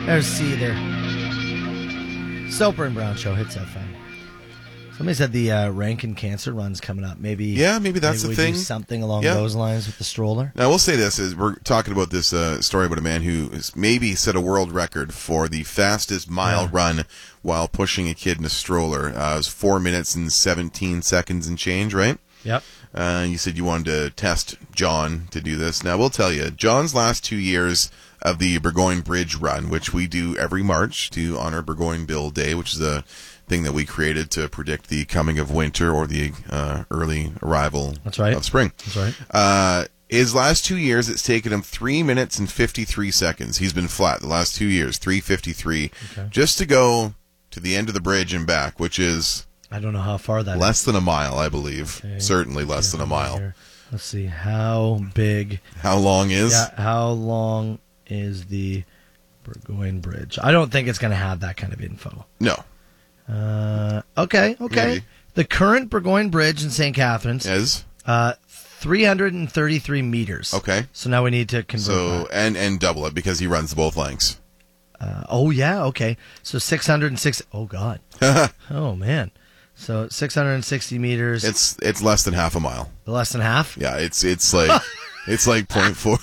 There's C there. Soper and Brown Show, Hits FM. Somebody said the Rankin Cancer Run's coming up. Maybe that's the we thing. Do something along those lines with the stroller. Now, we'll say this, is we're talking about this story about a man who has maybe set a world record for the fastest mile run while pushing a kid in a stroller. It was 4 minutes and 17 seconds and change, right? Yep. You said you wanted to test John to do this. Now, we'll tell you, John's last 2 years of the Burgoyne Bridge Run, which we do every March to honor Burgoyne Bill Day, which is a thing that we created to predict the coming of winter or the early arrival of spring. That's right. His last 2 years, it's taken him 3 minutes and 53 seconds. He's been flat the last 2 years, 3:53, just to go to the end of the bridge and back, which is... I don't know how far that less than a mile, I believe. Okay. Certainly less than a mile. Here. Let's see. How big... How long is... Yeah, how long is the Burgoyne Bridge? I don't think it's going to have that kind of info. No. Okay. Maybe. The current Burgoyne Bridge in St. Catharines is 333 meters. Okay. So now we need to convert that. And double it because he runs both lengths. Okay. So 606. Oh, God. Oh, man. So 660 meters. It's less than half a mile. Less than half? Yeah, it's like it's like 0.4.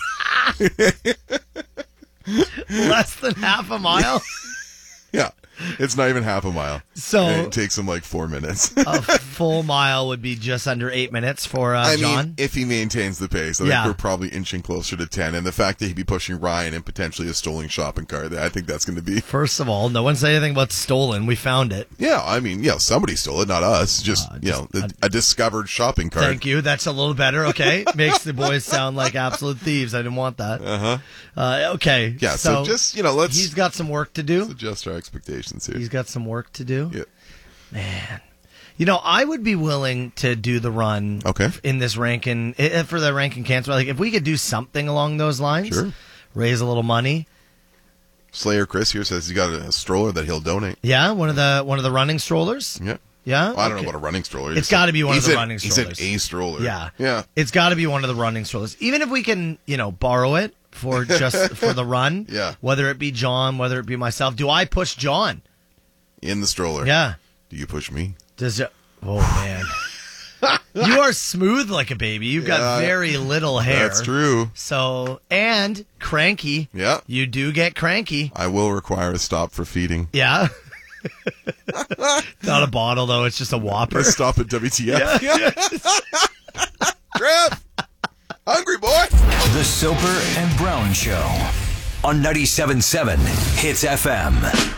Less than half a mile? Yeah. It's not even half a mile. So and it takes him like 4 minutes. A full mile would be just under 8 minutes for John. I mean, if he maintains the pace, I think we're probably inching closer to 10. And the fact that he'd be pushing Ryan and potentially a stolen shopping cart, I think that's going to be... First of all, no one said anything about stolen. We found it. Yeah, I mean, somebody stole it, not us. A discovered shopping cart. Thank you. That's a little better, okay? Makes the boys sound like absolute thieves. I didn't want that. Okay. Yeah, so just, let's... He's got some work to do. Let's adjust our expectations here. He's got some work to do. Yeah. Man. I would be willing to do the run in this Rankin, for the Rankin Cancer. Like, if we could do something along those lines, raise a little money. Slayer Chris here says he's got a stroller that he'll donate. Yeah, one of the running strollers. Yeah. Yeah? Well, I don't know what a running stroller is. It's got to be one of the running strollers. He said a stroller. Yeah. Yeah. It's got to be one of the running strollers. Even if we can, borrow it for just for the run. Yeah. Whether it be John, whether it be myself. Do I push John? In the stroller. Yeah. Do you push me? Oh, man. You are smooth like a baby. You've got very little hair. That's true. So, and cranky. Yeah. You do get cranky. I will require a stop for feeding. Yeah. Not a bottle, though. It's just a Whopper. A stop at WTF. Yeah. Grab. Hungry boy. The Soper and Brown Show on 97.7 Hits FM.